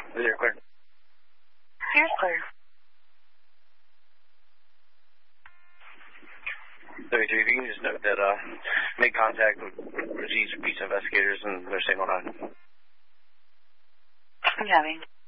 You're clear. You're clear. 33, if you can just note that, made contact with Rashid's Beach investigators and they're staying on. I'm having.